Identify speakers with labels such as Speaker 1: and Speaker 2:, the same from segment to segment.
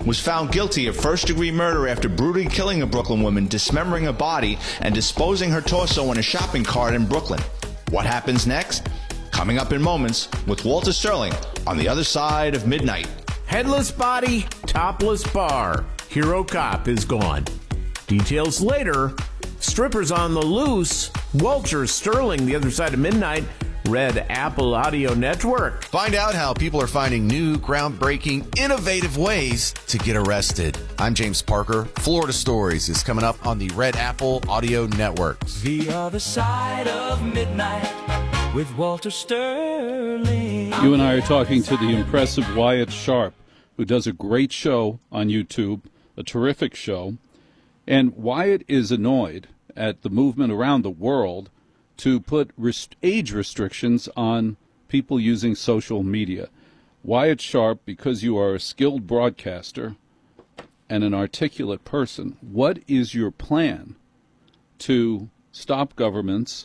Speaker 1: was found guilty of first-degree murder after brutally killing a Brooklyn woman, dismembering her body, and disposing her torso in a shopping cart in Brooklyn. What happens next? Coming up in moments with Walter Sterling on The Other Side of Midnight.
Speaker 2: Headless body, topless bar. Hero cop is gone. Details later. Strippers on the loose. Walter Sterling, The Other Side of Midnight. Red Apple Audio Network.
Speaker 3: Find out how people are finding new, groundbreaking, innovative ways to get arrested. I'm James Parker. Florida Stories is coming up on the Red Apple Audio Network.
Speaker 4: The Other Side of Midnight with Walter Sterling.
Speaker 5: You and I are talking to the impressive Wyatt Sharp, who does a great show on YouTube, a terrific show. And Wyatt is annoyed at the movement around the world to put age restrictions on people using social media. Wyatt Sharp, because you are a skilled broadcaster and an articulate person, what is your plan to stop governments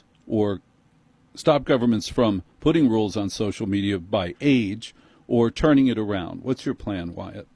Speaker 5: from putting rules on social media by age or turning it around? What's your plan, Wyatt?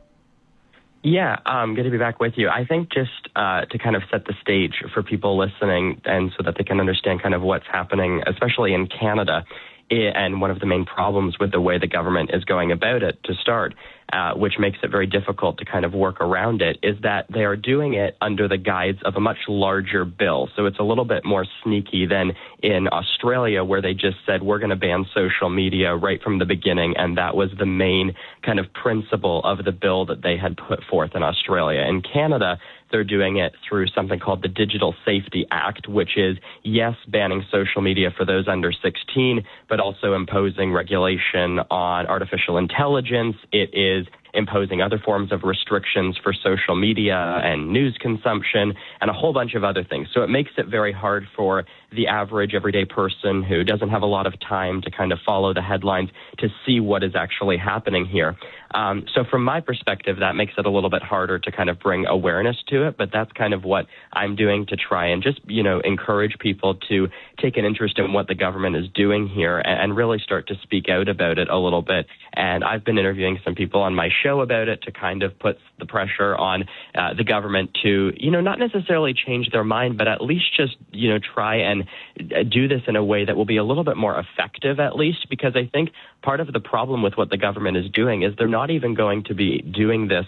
Speaker 6: Yeah, good to be back with you. I think just to kind of set the stage for people listening and so that they can understand kind of what's happening, especially in Canada, and one of the main problems with the way the government is going about it to start, which makes it very difficult to kind of work around it, is that they are doing it under the guise of a much larger bill. So it's a little bit more sneaky than in Australia, where they just said, we're going to ban social media right from the beginning. And that was the main kind of principle of the bill that they had put forth in Australia. In Canada, they're doing it through something called the Digital Safety Act, which is, yes, banning social media for those under 16, but also imposing regulation on artificial intelligence. It is imposing other forms of restrictions for social media and news consumption and a whole bunch of other things. So it makes it very hard for the average everyday person who doesn't have a lot of time to kind of follow the headlines to see what is actually happening here. So from my perspective, that makes it a little bit harder to kind of bring awareness to it, but that's kind of what I'm doing to try and just, encourage people to take an interest in what the government is doing here and really start to speak out about it a little bit. And I've been interviewing some people on my show about it to kind of put the pressure on the government to, not necessarily change their mind, but at least just, try and do this in a way that will be a little bit more effective, at least, because I think part of the problem with what the government is doing is they're not even going to be doing this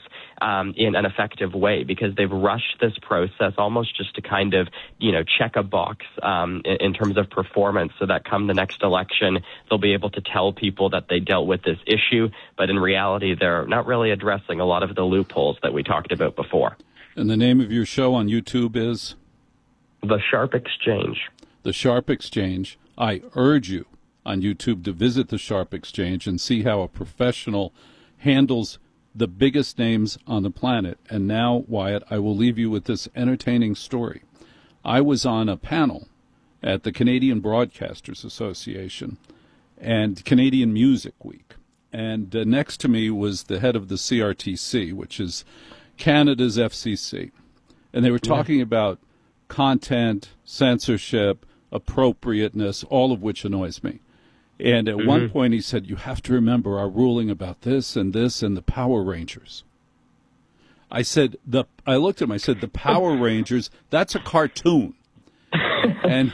Speaker 6: in an effective way, because they've rushed this process almost just to kind of, check a box in terms of performance, so that come the next election, they'll be able to tell people that they dealt with this issue. But in reality, they're not really addressing a lot of the loopholes that we talked about before.
Speaker 5: And the name of your show on YouTube is?
Speaker 6: The Sharp Exchange.
Speaker 5: The Sharp Exchange. I urge you on YouTube to visit the Sharp Exchange and see how a professional handles the biggest names on the planet. And now, Wyatt, I will leave you with this entertaining story. I was on a panel at the Canadian Broadcasters Association and Canadian Music Week. And next to me was the head of the CRTC, which is Canada's FCC. And they were talking about content, censorship, appropriateness, all of which annoys me. And at one point he said, you have to remember our ruling about this and the Power Rangers. I looked at him, I said, the Power Rangers, that's a cartoon. and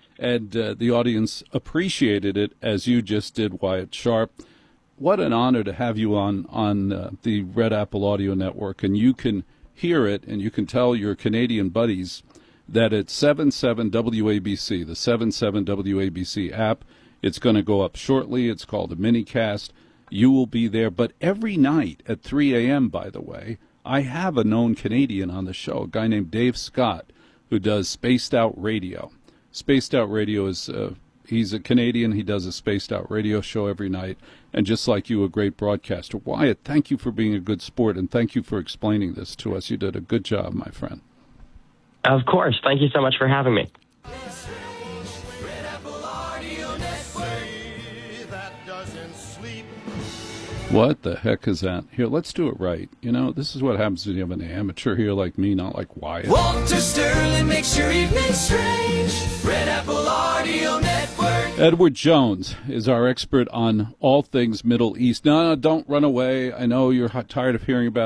Speaker 5: the audience appreciated it, as you just did, Wyatt Sharp. What an honor to have you on the Red Apple Audio Network, and you can hear it, and you can tell your Canadian buddies that it's 77 WABC, the 77 WABC app. It's going to go up shortly. It's called a minicast. You will be there. But every night at 3 a.m., by the way, I have a known Canadian on the show, a guy named Dave Scott, who does Spaced Out Radio. Spaced Out Radio is, he's a Canadian. He does a Spaced Out Radio show every night. And just like you, a great broadcaster. Wyatt, thank you for being a good sport, and thank you for explaining this to us. You did a good job, my friend.
Speaker 6: Of course. Thank you so much for having me.
Speaker 5: What the heck is that? Here, let's do it right. This is what happens when you have an amateur here like me, not like Wyatt.
Speaker 4: Walter Sterling makes your evening strange. Red Apple Audio Network.
Speaker 5: Edward Jones is our expert on all things Middle East. No, don't run away. I know you're tired of hearing about